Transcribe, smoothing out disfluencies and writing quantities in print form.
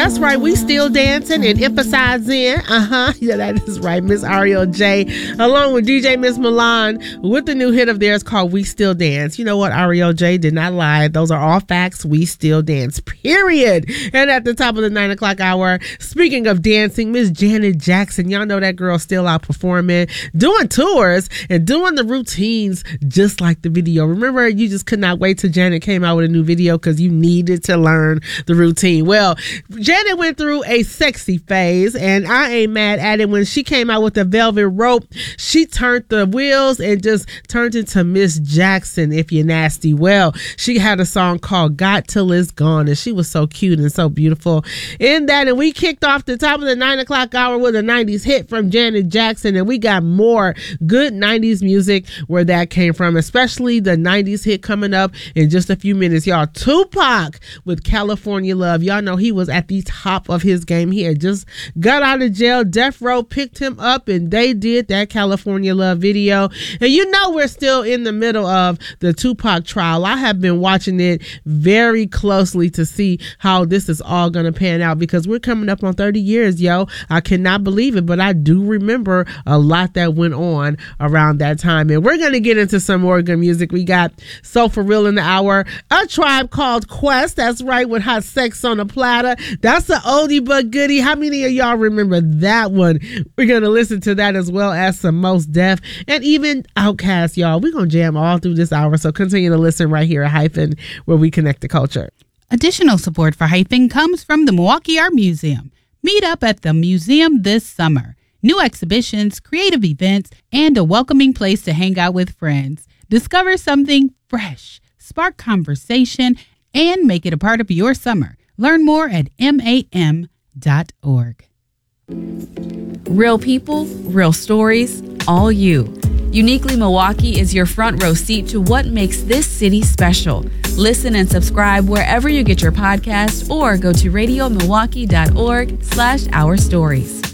That's right. We still dancing and emphasizing. Yeah, that is right. Miss Ariel J. along with DJ Miss Milan with the new hit of theirs called We Still Dance. You know what? Ariel J did not lie. Those are all facts. We still dance, period. And at the top of the 9 o'clock hour, speaking of dancing, Miss Janet Jackson. Y'all know that girl still out performing, doing tours and doing the routines just like the video. Remember, you just could not wait till Janet came out with a new video because you needed to learn the routine. Well, Janet went through a sexy phase, and I ain't mad at it. When she came out with the velvet rope, she turned the wheels and just turned into Miss Jackson, if you're nasty. Well, she had a song called Got Till It's Gone, and she was so cute and so beautiful in that. And we kicked off the top of the 9 o'clock hour with a 90s hit from Janet Jackson, and we got more good 90s music where that came from, especially the 90s hit coming up in just a few minutes, y'all. Tupac with California Love. Y'all know he was at the top of his game. He had just got out of jail. Death Row picked him up and they did that California Love video. And you know we're still in the middle of the Tupac trial. I have been watching it very closely to see how this is all going to pan out because we're coming up on 30 years, yo. I cannot believe it, but I do remember a lot that went on around that time. And we're going to get into some more good music. We got So For Real in the hour, A Tribe Called Quest. That's right, with Hot Sex on a Platter. That's an oldie but goodie. How many of y'all remember that one? We're going to listen to that as well as some Mos Def and even Outkast, y'all. We're going to jam all through this hour, so continue to listen right here at Hyphen, where we connect the culture. Additional support for Hyphen comes from the Milwaukee Art Museum. Meet up at the museum this summer. New exhibitions, creative events, and a welcoming place to hang out with friends. Discover something fresh, spark conversation, and make it a part of your summer. Learn more at mam.org. Real people, real stories, all you. Uniquely Milwaukee is your front row seat to what makes this city special. Listen and subscribe wherever you get your podcasts or go to radiomilwaukee.org/ourstories.